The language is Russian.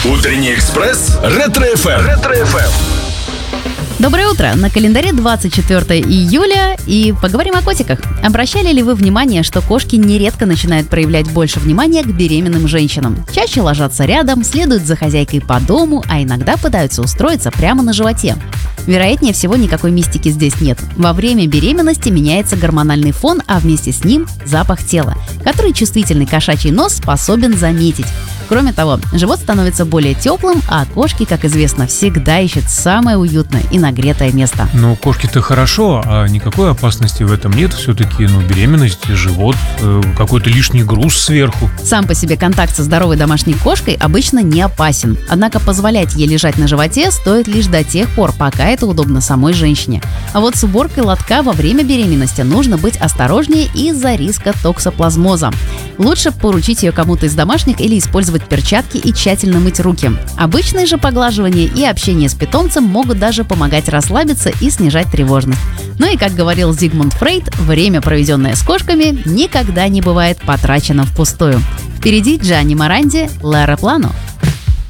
Утренний экспресс Ретро-ФМ. Доброе утро! На календаре 24 июля и поговорим о котиках. Обращали ли вы внимание, что кошки нередко начинают проявлять больше внимания к беременным женщинам? Чаще ложатся рядом, следуют за хозяйкой по дому, а иногда пытаются устроиться прямо на животе. Вероятнее всего, никакой мистики здесь нет. Во время беременности меняется гормональный фон, а вместе с ним запах тела, который чувствительный кошачий нос способен заметить. Кроме того, живот становится более теплым, а кошки, как известно, всегда ищут самое уютное и нагретое место. Ну, кошки-то хорошо, а никакой опасности в этом нет. Все-таки, беременность, живот, какой-то лишний груз сверху. Сам по себе контакт со здоровой домашней кошкой обычно не опасен. Однако позволять ей лежать на животе стоит лишь до тех пор, пока это удобно самой женщине. А вот с уборкой лотка во время беременности нужно быть осторожнее из-за риска токсоплазмоза. Лучше поручить ее кому-то из домашних или использовать перчатки и тщательно мыть руки. Обычные же поглаживания и общение с питомцем могут даже помогать расслабиться и снижать тревожность. Ну и, как говорил Зигмунд Фрейд, время, проведенное с кошками, никогда не бывает потрачено впустую. Впереди Джанни Моранди, Лера Плано.